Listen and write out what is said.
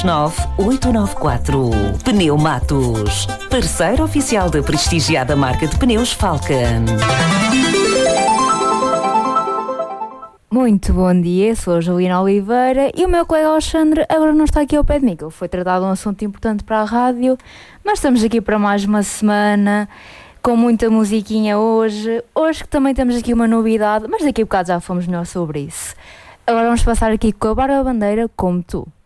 9894. Pneu Matos, parceiro oficial da prestigiada marca de pneus Falcon. Muito bom dia, sou a Juliana Oliveira e o meu colega Alexandre agora não está aqui ao pé de mim, que foi tratado um assunto importante para a rádio, mas estamos aqui para mais uma semana, com muita musiquinha hoje que também temos aqui uma novidade, mas daqui a bocado já fomos melhor sobre isso. Agora vamos passar aqui com a Bárbara Bandeira, Como Tu.